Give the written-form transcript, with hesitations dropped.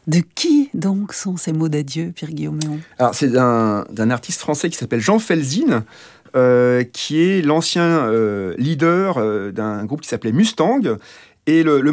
De qui donc sont ces mots d'adieu, Pierre-Guillaume Méon? Alors, c'est d'un artiste français qui s'appelle Jean Felzine, qui est l'ancien leader d'un groupe qui s'appelait Mustang. Et le